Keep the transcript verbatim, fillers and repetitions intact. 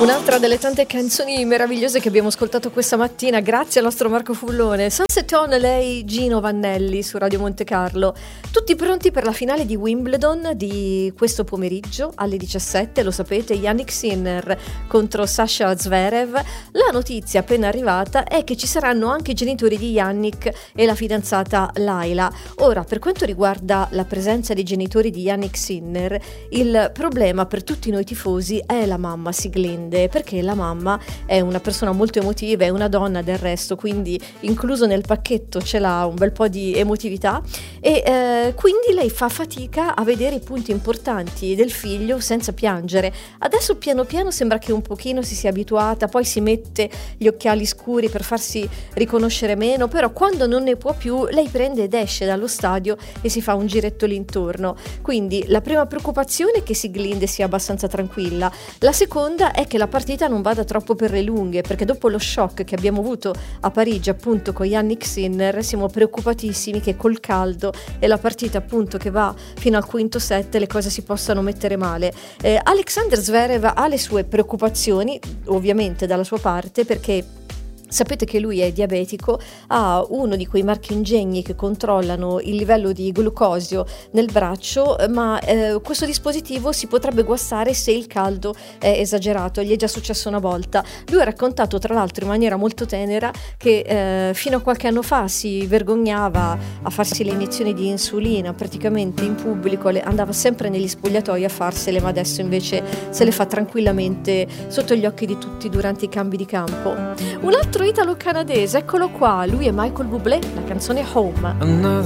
Un'altra delle tante canzoni meravigliose che abbiamo ascoltato questa mattina, grazie al nostro Marco Fullone. Sunset On, lei Gino Vannelli su Radio Monte Carlo. Tutti pronti per la finale di Wimbledon di questo pomeriggio alle diciassette, lo sapete, Jannik Sinner contro Sasha Zverev. La notizia appena arrivata è che ci saranno anche i genitori di Jannik e la fidanzata Laila. Ora, per quanto riguarda la presenza dei genitori di Jannik Sinner, il problema per tutti noi tifosi è la mamma Sieglinde, perché la mamma è una persona molto emotiva, è una donna del resto, quindi incluso nel pacchetto ce l'ha un bel po' di emotività e eh, quindi lei fa fatica a vedere i punti importanti del figlio senza piangere. Adesso piano piano sembra che un pochino si sia abituata, poi si mette gli occhiali scuri per farsi riconoscere meno, però quando non ne può più lei prende ed esce dallo stadio e si fa un giretto lì intorno. Quindi la prima preoccupazione è che Sieglinde sia abbastanza tranquilla, la seconda è che la partita non vada troppo per le lunghe, perché dopo lo shock che abbiamo avuto a Parigi appunto con Jannik Sinner siamo preoccupatissimi che col caldo e la partita appunto che va fino al quinto set le cose si possano mettere male. eh, Alexander Zverev ha le sue preoccupazioni ovviamente dalla sua parte, perché sapete che lui è diabetico, ha uno di quei marchingegni che controllano il livello di glucosio nel braccio, ma eh, questo dispositivo si potrebbe guastare se il caldo è esagerato. Gli è già successo una volta. Lui ha raccontato tra l'altro in maniera molto tenera che eh, fino a qualche anno fa si vergognava a farsi le iniezioni di insulina praticamente in pubblico, le, andava sempre negli spogliatoi a farsele, ma adesso invece se le fa tranquillamente sotto gli occhi di tutti durante i cambi di campo. Un altro italo-canadese, eccolo qua, lui è Michael Bublé, la canzone Home.